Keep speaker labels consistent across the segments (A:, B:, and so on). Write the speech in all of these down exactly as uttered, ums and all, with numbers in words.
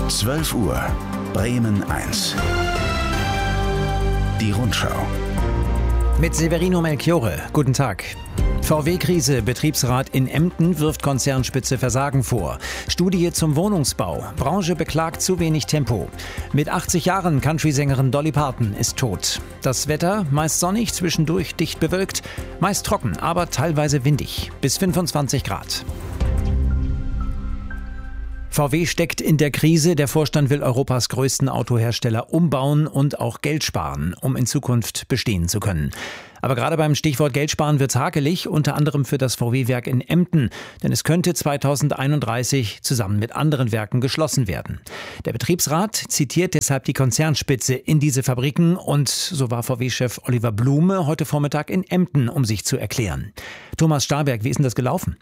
A: zwölf Uhr, Bremen eins. Die Rundschau.
B: Mit Severino Melchiorre. Guten Tag. V W-Krise, Betriebsrat in Emden wirft Konzernspitze Versagen vor. Studie zum Wohnungsbau. Branche beklagt zu wenig Tempo. Mit achtzig Jahren Country-Sängerin Dolly Parton ist tot. Das Wetter meist sonnig, zwischendurch dicht bewölkt, meist trocken, aber teilweise windig. Bis fünfundzwanzig Grad. V W steckt in der Krise. Der Vorstand will Europas größten Autohersteller umbauen und auch Geld sparen, um in Zukunft bestehen zu können. Aber gerade beim Stichwort Geld sparen wird's hakelig, unter anderem für das V W-Werk in Emden. Denn es könnte zweitausendeinunddreißig zusammen mit anderen Werken geschlossen werden. Der Betriebsrat zitiert deshalb die Konzernspitze in diese Fabriken. Und so war V W-Chef Oliver Blume heute Vormittag in Emden, um sich zu erklären. Thomas Stahlberg, wie ist denn das gelaufen?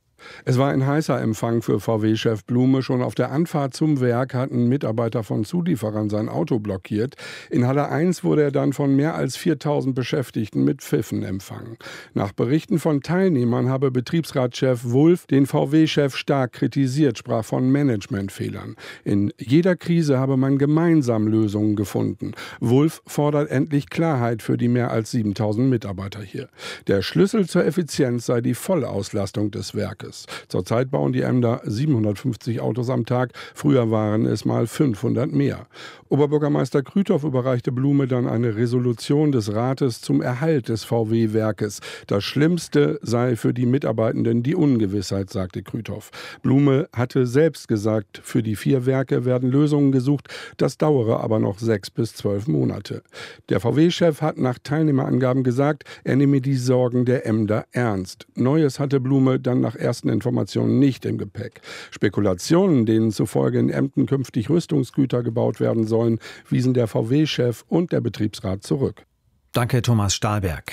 C: Es war ein heißer Empfang für V W-Chef Blume. Schon auf der Anfahrt zum Werk hatten Mitarbeiter von Zulieferern sein Auto blockiert. In Halle eins wurde er dann von mehr als viertausend Beschäftigten mit Pfiffen empfangen. Nach Berichten von Teilnehmern habe Betriebsratschef Wulff den V W-Chef stark kritisiert, sprach von Managementfehlern. In jeder Krise habe man gemeinsam Lösungen gefunden. Wulff fordert endlich Klarheit für die mehr als siebentausend Mitarbeiter hier. Der Schlüssel zur Effizienz sei die Vollauslastung des Werkes. Zurzeit bauen die Emder siebenhundertfünfzig Autos am Tag. Früher waren es mal fünfhundert mehr. Oberbürgermeister Krüthoff überreichte Blume dann eine Resolution des Rates zum Erhalt des V W-Werkes. Das Schlimmste sei für die Mitarbeitenden die Ungewissheit, sagte Krüthoff. Blume hatte selbst gesagt, für die vier Werke werden Lösungen gesucht. Das dauere aber noch sechs bis zwölf Monate. Der V W-Chef hat nach Teilnehmerangaben gesagt, er nehme die Sorgen der Emder ernst. Neues hatte Blume dann nach ersten Informationen nicht im Gepäck. Spekulationen, denen zufolge in Emden künftig Rüstungsgüter gebaut werden sollen, wiesen der V W-Chef und der Betriebsrat zurück.
B: Danke, Thomas Stahlberg.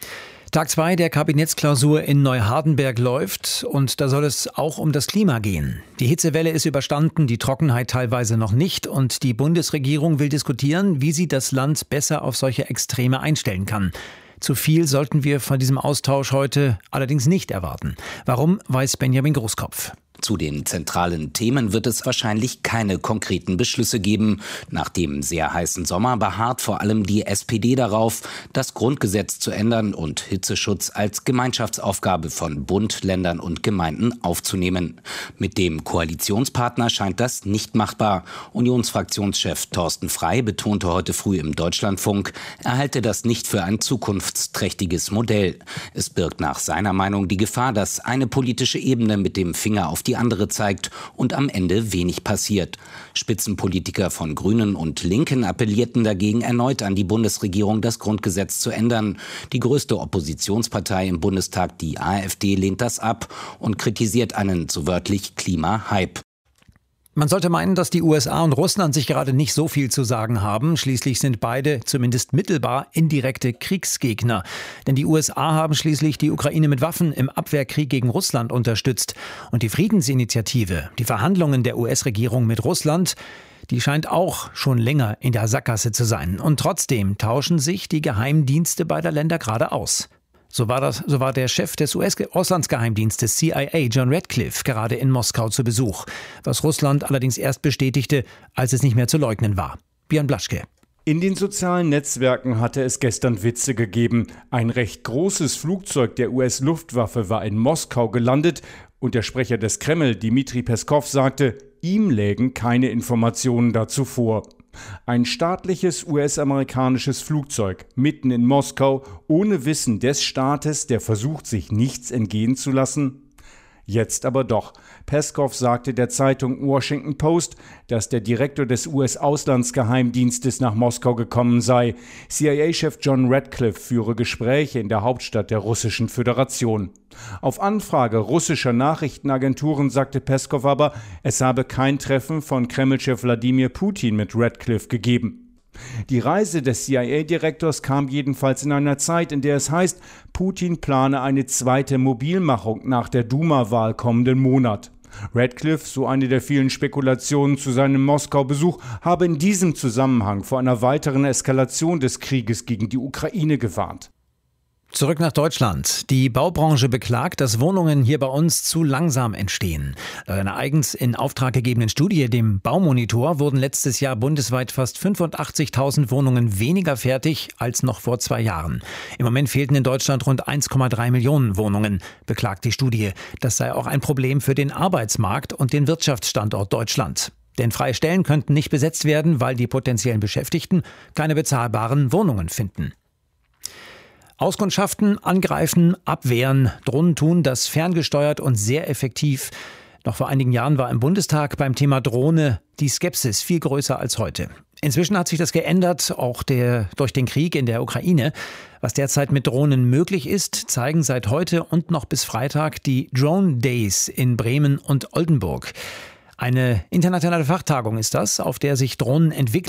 B: Tag zwei der Kabinettsklausur in Neuhardenberg läuft und da soll es auch um das Klima gehen. Die Hitzewelle ist überstanden, die Trockenheit teilweise noch nicht und die Bundesregierung will diskutieren, wie sie das Land besser auf solche Extreme einstellen kann. Zu viel sollten wir von diesem Austausch heute allerdings nicht erwarten. Warum, weiß Benjamin Großkopf.
D: Zu den zentralen Themen wird es wahrscheinlich keine konkreten Beschlüsse geben. Nach dem sehr heißen Sommer beharrt vor allem die S P D darauf, das Grundgesetz zu ändern und Hitzeschutz als Gemeinschaftsaufgabe von Bund, Ländern und Gemeinden aufzunehmen. Mit dem Koalitionspartner scheint das nicht machbar. Unionsfraktionschef Thorsten Frey betonte heute früh im Deutschlandfunk, er halte das nicht für ein zukunftsträchtiges Modell. Es birgt nach seiner Meinung die Gefahr, dass eine politische Ebene mit dem Finger auf die andere zeigt und am Ende wenig passiert. Spitzenpolitiker von Grünen und Linken appellierten dagegen erneut an die Bundesregierung, das Grundgesetz zu ändern. Die größte Oppositionspartei im Bundestag, die AfD, lehnt das ab und kritisiert einen so wörtlich Klima-Hype.
B: Man sollte meinen, dass die U S A und Russland sich gerade nicht so viel zu sagen haben. Schließlich sind beide zumindest mittelbar indirekte Kriegsgegner. Denn die U S A haben schließlich die Ukraine mit Waffen im Abwehrkrieg gegen Russland unterstützt. Und die Friedensinitiative, die Verhandlungen der U S-Regierung mit Russland, die scheint auch schon länger in der Sackgasse zu sein. Und trotzdem tauschen sich die Geheimdienste beider Länder gerade aus. So war das, so war der Chef des U S-Auslandsgeheimdienstes C I A, John Ratcliffe, gerade in Moskau zu Besuch. Was Russland allerdings erst bestätigte, als es nicht mehr zu leugnen war. Björn Blaschke.
E: In den sozialen Netzwerken hatte es gestern Witze gegeben. Ein recht großes Flugzeug der U S-Luftwaffe war in Moskau gelandet und der Sprecher des Kreml, Dmitri Peskow, sagte, ihm lägen keine Informationen dazu vor. Ein staatliches U S-amerikanisches Flugzeug mitten in Moskau, ohne Wissen des Staates, der versucht, sich nichts entgehen zu lassen? Jetzt aber doch. Peskow sagte der Zeitung Washington Post, dass der Direktor des U S-Auslandsgeheimdienstes nach Moskau gekommen sei. C I A-Chef John Ratcliffe führe Gespräche in der Hauptstadt der Russischen Föderation. Auf Anfrage russischer Nachrichtenagenturen sagte Peskow aber, es habe kein Treffen von Kreml-Chef Wladimir Putin mit Ratcliffe gegeben. Die Reise des C I A-Direktors kam jedenfalls in einer Zeit, in der es heißt, Putin plane eine zweite Mobilmachung nach der Duma-Wahl kommenden Monat. Ratcliffe, so eine der vielen Spekulationen zu seinem Moskau-Besuch, habe in diesem Zusammenhang vor einer weiteren Eskalation des Krieges gegen die Ukraine gewarnt.
B: Zurück nach Deutschland. Die Baubranche beklagt, dass Wohnungen hier bei uns zu langsam entstehen. Laut einer eigens in Auftrag gegebenen Studie, dem Baumonitor, wurden letztes Jahr bundesweit fast fünfundachtzigtausend Wohnungen weniger fertig als noch vor zwei Jahren. Im Moment fehlten in Deutschland rund eins Komma drei Millionen Wohnungen, beklagt die Studie. Das sei auch ein Problem für den Arbeitsmarkt und den Wirtschaftsstandort Deutschland. Denn freie Stellen könnten nicht besetzt werden, weil die potenziellen Beschäftigten keine bezahlbaren Wohnungen finden. Auskundschaften, angreifen, abwehren. Drohnen tun das ferngesteuert und sehr effektiv. Noch vor einigen Jahren war im Bundestag beim Thema Drohne die Skepsis viel größer als heute. Inzwischen hat sich das geändert, auch der, durch den Krieg in der Ukraine. Was derzeit mit Drohnen möglich ist, zeigen seit heute und noch bis Freitag die Drone Days in Bremen und Oldenburg. Eine internationale Fachtagung ist das, auf der sich Drohnenentwickler